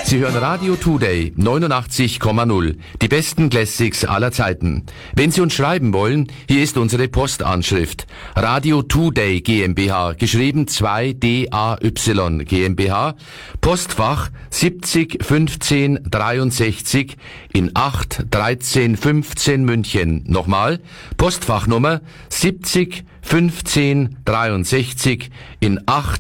Sie hören Radio Today 89,0. Die besten Classics aller Zeiten. Wenn Sie uns schreiben wollen, hier ist unsere Postanschrift. Radio Today GmbH, geschrieben 2DAY GmbH, Postfach 70 15 63 in 8 13 15 München. Nochmal, Postfachnummer 70 15 63 in 8